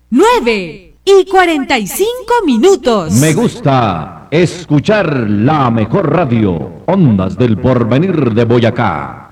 9:45. Me gusta escuchar la mejor radio, Ondas del Porvenir de Boyacá.